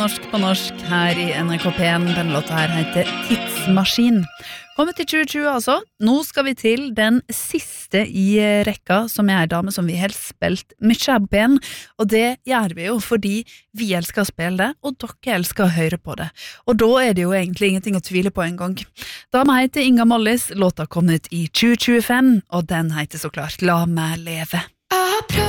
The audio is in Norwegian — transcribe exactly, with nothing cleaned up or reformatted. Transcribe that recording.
Norsk på norsk her i N R K P en. Denne låta her heter Tidsmaskin. Kommet til tjue tjue altså. Nå skal vi til den siste i rekka, som er en dame som vi helst spilt mye her på P en. Og det gjør vi jo fordi vi elsker å spille det, og dere elsker å høre på det. Og da er det jo egentlig ingenting å tvile på en gang. Dama heter Inga Mollis, låta kom ut i tjue tjuefem, og den heter så klart La meg leve.